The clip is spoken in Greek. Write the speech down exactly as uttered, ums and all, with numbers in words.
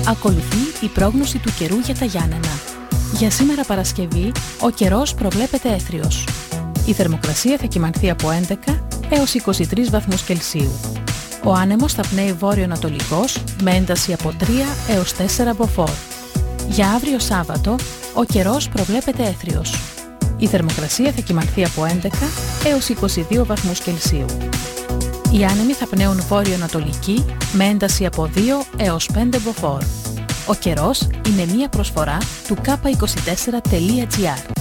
Ακολουθεί η πρόγνωση του καιρού για τα Γιάννενα. Για σήμερα Παρασκευή, ο καιρός προβλέπεται έθριος. Η θερμοκρασία θα κυμανθεί από έντεκα έως είκοσι τρεις βαθμούς Κελσίου. Ο άνεμος θα πνέει βόρειο-ανατολικός με ένταση από τρία έως τέσσερα μποφόρ. Για αύριο Σάββατο, ο καιρός προβλέπεται έθριος. Η θερμοκρασία θα κυμανθεί από έντεκα έως είκοσι δύο βαθμούς Κελσίου. Οι άνεμοι θα πνέουν βόρειο-ανατολική με ένταση από δύο έως πέντε μποφόρ. Ο καιρός είναι μία προσφορά του κάπα είκοσι τέσσερα τελεία τζι άρ.